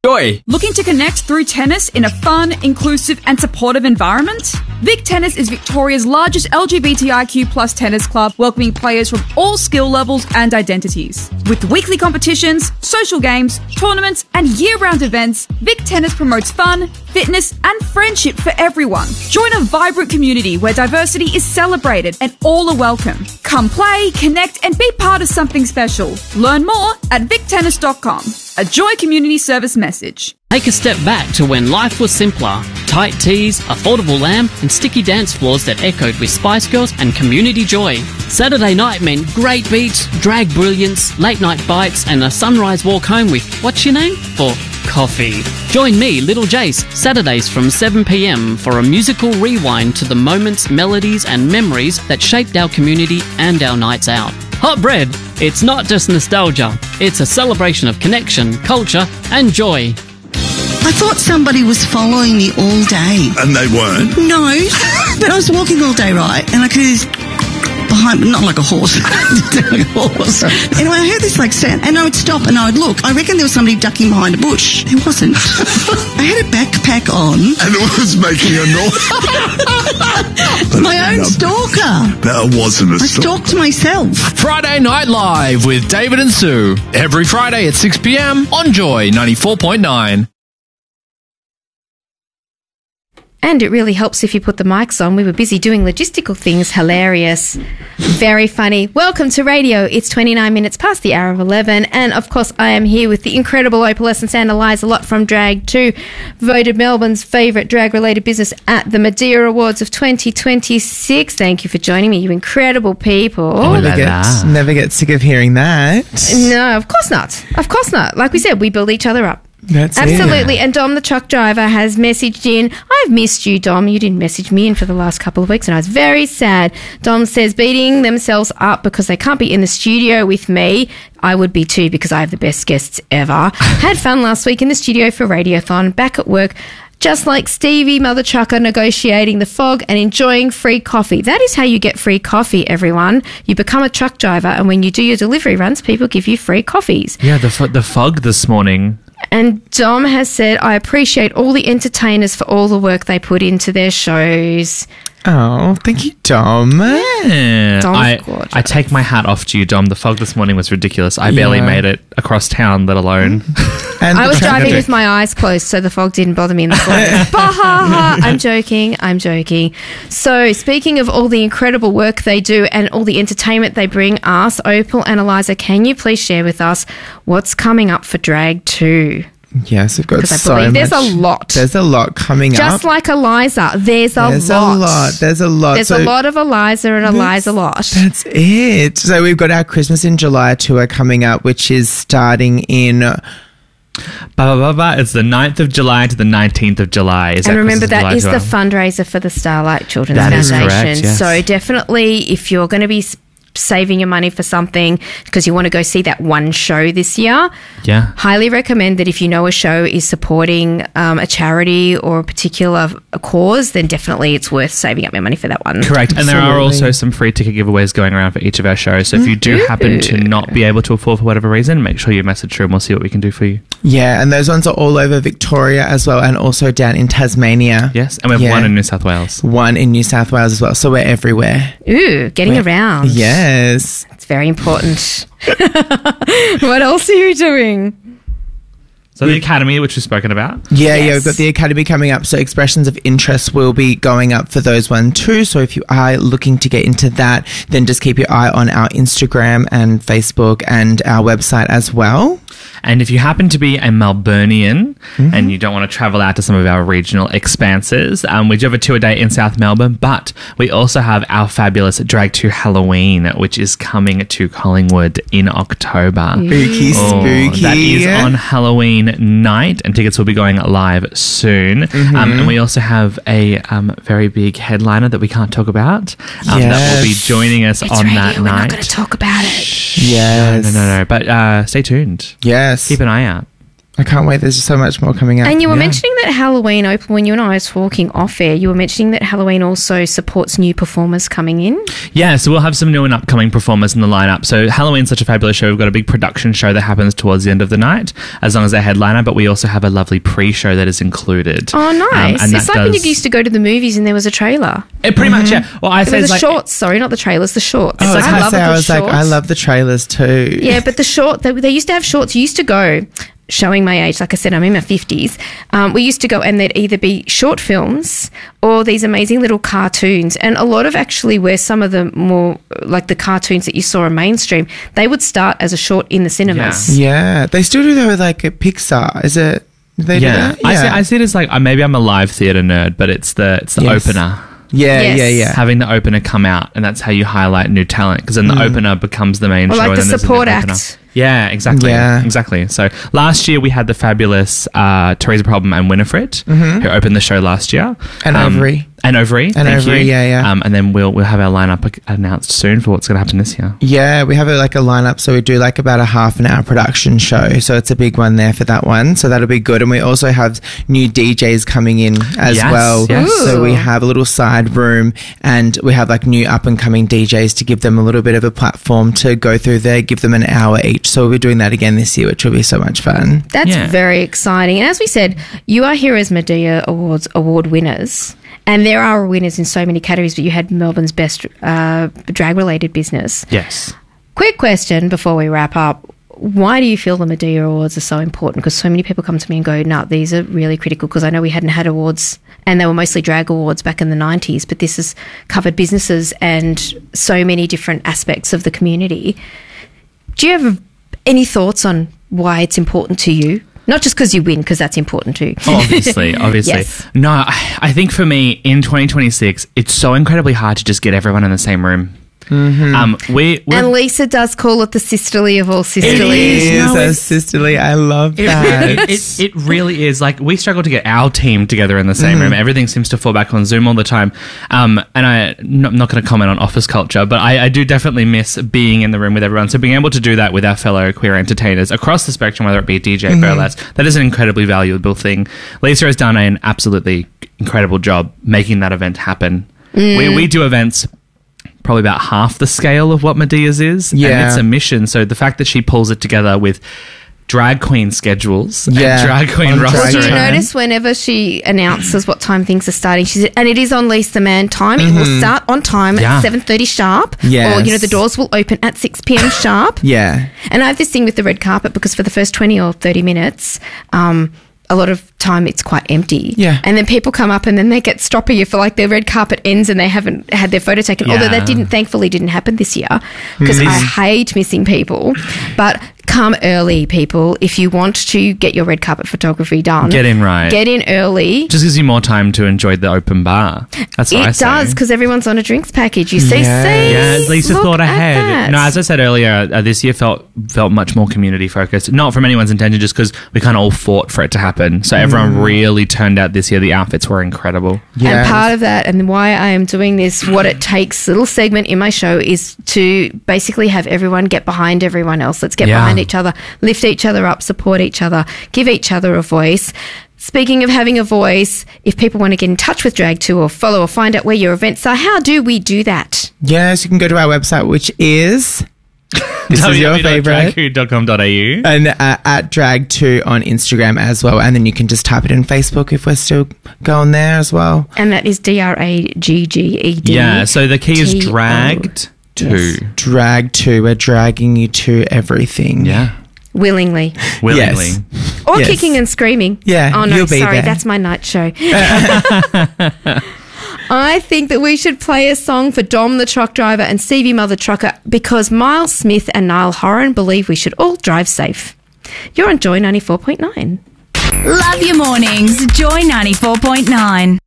Joy. Looking to connect through tennis in a fun, inclusive and supportive environment? Vic Tennis is Victoria's largest LGBTIQ plus tennis club, welcoming players from all skill levels and identities. With weekly competitions, social games, tournaments and year-round events, Vic Tennis promotes fun, fitness and friendship for everyone. Join a vibrant community where diversity is celebrated and all are welcome. Come play, connect and be part of something special. Learn more at victennis.com. A Joy Community Service message. Take a step back to when life was simpler. Tight tees, affordable lamb, and sticky dance floors that echoed with Spice Girls and community joy. Saturday night meant great beats, drag brilliance, late night bites, and a sunrise walk home with, what's your name? For coffee. Join me, Little Jace, Saturdays from 7 p.m. for a musical rewind to the moments, melodies, and memories that shaped our community and our nights out. Hot Bread, it's not just nostalgia, it's a celebration of connection, culture, and joy. I thought somebody was following me all day. And they weren't? No, but I was walking all day, right? And I could hear this behind me, not like a horse. Like a horse. Anyway, I heard this like sound, and I would stop and I would look. I reckon there was somebody ducking behind a bush. There wasn't. I had a backpack on. And it was making a noise. My own stalker. That wasn't a I stalked myself. Friday Night Live with David and Sue. Every Friday at 6 p.m. on Joy 94.9. And it really helps if you put the mics on. We were busy doing logistical things. Hilarious. Very funny. Welcome to radio. It's 29 minutes past the hour of 11. And, of course, I am here with the incredible opalescence and Eliza Lott from Drag 2, voted Melbourne's favourite drag-related business at the Madeira Awards of 2026. Thank you for joining me, you incredible people. Never get sick of hearing that. No, of course not. Of course not. Like we said, we build each other up. That's Absolutely. it. And Dom, the truck driver, has messaged in. I've missed you, Dom. You didn't message me in for the last couple of weeks, and I was very sad. Dom says, beating themselves up because they can't be in the studio with me. I would be too, because I have the best guests ever. Had fun last week in the studio for Radiothon, back at work, just like Stevie, Mother Trucker, negotiating the fog and enjoying free coffee. That is how you get free coffee, everyone. You become a truck driver, and when you do your delivery runs, people give you free coffees. Yeah, the fog this morning. And Dom has said, I appreciate all the entertainers for all the work they put into their shows. Oh, thank you, Dom. Yeah. Dom's gorgeous. I take my hat off to you, Dom. The fog this morning was ridiculous. I barely made it across town, let alone... And I was driving with my eyes closed, so the fog didn't bother me in the slightest. I'm joking. So, speaking of all the incredible work they do and all the entertainment they bring us, Opal and Eliza, can you please share with us what's coming up for Drag 2? Yes, we've got Because so I believe much. there's a lot. There's a lot coming up. Just like Eliza, there's a lot. There's a lot. There's a lot of Eliza and Eliza lot. That's it. So we've got our Christmas in July tour coming up, which is starting in... It's the 9th of July to the 19th of July. And remember, that is the fundraiser for the Starlight Children's Foundation. Correct, yes. So definitely, if you're going to be saving your money for something because you want to go see that one show this year, highly recommend that if you know a show is supporting a charity or a particular cause, then definitely it's worth saving up your money for that one. Correct. And there are also some free ticket giveaways going around for each of our shows. So if you do happen to not be able to afford for whatever reason, make sure you message through and we'll see what we can do for you. Yeah, and those ones are all over Victoria as well, and also down in Tasmania. Yes, and we have one in New South Wales. One in New South Wales as well, so we're everywhere. Ooh, getting around. Yes. It's very important. What else are you doing? So the Academy, which we've spoken about. Yeah, we've got the Academy coming up. So expressions of interest will be going up for those one too. So if you are looking to get into that, then just keep your eye on our Instagram and Facebook and our website as well. And if you happen to be a Melburnian and you don't want to travel out to some of our regional expanses, we do have a tour date in South Melbourne, but we also have our fabulous Drag 2 Halloween, which is coming to Collingwood in October. Spooky. That is on Halloween night, and tickets will be going live soon. And we also have a very big headliner that we can't talk about that will be joining us on that We're night. not going to talk about it. Yes. No. But stay tuned. Yes. Keep an eye out. I can't wait. There's just so much more coming out. And you were mentioning that Halloween open when you and I was talking off air. You were mentioning that Halloween also supports new performers coming in. Yeah, so we'll have some new and upcoming performers in the lineup. So Halloween's such a fabulous show. We've got a big production show that happens towards the end of the night, as long as they're headliner. But we also have a lovely pre-show that is included. Oh, nice! And It's like when you used to go to the movies and there was a trailer. It pretty much, yeah. Well, I say The it's like shorts, sorry, not the trailers, the shorts. Oh, I love I the was like, shorts. I love the trailers too. Yeah, but the short, they used to have shorts. You used to go, showing my age, like I said, I'm in my 50s. We used to go and there'd either be short films or these amazing little cartoons. And a lot of actually where some of the more, like the cartoons that you saw in mainstream, they would start as a short in the cinemas. Yeah, they still do that with like a Pixar. Is it? They do that? I see it as like maybe I'm a live theatre nerd, but it's the Yes. opener. Yeah, Yes. yeah. Having the opener come out, and that's how you highlight new talent, because then the opener becomes the main Or show. like and the then there's a new support opener. act. Yeah, exactly. Yeah. Exactly. So last year we had the fabulous Teresa Problem and Winifred, who opened the show last year. And Overy. And Overy. And thank Overy, you. yeah. And then we'll have our lineup announced soon for what's going to happen this year. Yeah, we have like a lineup, so we do like about a half an hour production show, so it's a big one there for that one, so that'll be good. And we also have new DJs coming in as Yes, well, yes. so we have a little side room, and we have like new up and coming DJs to give them a little bit of a platform to go through there, give them an hour each, so we'll be doing that again this year, which will be so much fun. That's Yeah. very exciting. And as we said, You Are Here as Medea Awards award winners. And there are winners in so many categories, but you had Melbourne's best drag-related business. Yes. Quick question before we wrap up. Why do you feel the Medea Awards are so important? Because so many people come to me and go, no, these are really critical, because I know we hadn't had awards, and they were mostly drag awards back in the 90s, but this has covered businesses and so many different aspects of the community. Do you have any thoughts on why it's important to you? Not just because you win, because that's important too. Obviously. Yes. No, I think for me, in 2026, it's so incredibly hard to just get everyone in the same room. We're And Lisa does call it the sisterly of all sisterlies. It is No, a it's- sisterly. I love that. It really is. Like, we struggle to get our team together in the same room. Everything seems to fall back on Zoom all the time. And I'm not going to comment on office culture, but I do definitely miss being in the room with everyone. So being able to do that with our fellow queer entertainers across the spectrum, whether it be DJ, burlesque, that is an incredibly valuable thing. Lisa has done an absolutely incredible job making that event happen. We do events probably about half the scale of what Medea's is. Yeah. And it's a mission. So the fact that she pulls it together with drag queen schedules Yeah. and drag queen On drag Well, do you rostering. time. notice whenever she announces what time things are starting, she said, and it is on Lease the Man time. It will start on time Yeah. at 7:30 sharp. Yes. Or, the doors will open at 6 p.m. sharp. Yeah. And I have this thing with the red carpet because for the first 20 or 30 minutes, a lot of time it's quite empty. Yeah. And then people come up and then they get stroppy. You feel like their red carpet ends and they haven't had their photo taken. Although that thankfully didn't happen this year, because I hate missing people. But come early, people. If you want to get your red carpet photography done, Get in right. Get in early. Just gives you more time to enjoy the open bar. That's what I It say. does, because everyone's on a drinks package. You see, Yeah. Yeah, Lisa look thought at ahead. that. No, as I said earlier, this year felt much more community focused. Not from anyone's intention, just because we kind of all fought for it to happen. So everyone really turned out this year. The outfits were incredible. Yes. And part of that, and why I am doing this, what it takes, little segment in my show, is to basically have everyone get behind everyone else. Let's get Yeah. behind each other, lift each other up, support each other, give each other a voice. Speaking of having a voice, if people want to get in touch with Drag2 or follow or find out where your events are, how do we do that? Yes, you can go to our website, which is... This is your favourite. www.drag2.com.au. And at Drag2 on Instagram as well. And then you can just type it in Facebook if we're still going there as well. And that is DRAGGED. Yeah, so the key is T-O. dragged to. Yes. Drag2, we're dragging you to everything. Yeah. Willingly. Willingly. Yes. Or Yes. kicking and screaming. Yeah, Oh, no, you'll be sorry. there. That's my night show. I think that we should play a song for Dom the truck driver and Stevie Mother Trucker because Miles Smith and Niall Horan believe we should all drive safe. You're on Joy 94.9. Love your mornings. Joy 94.9.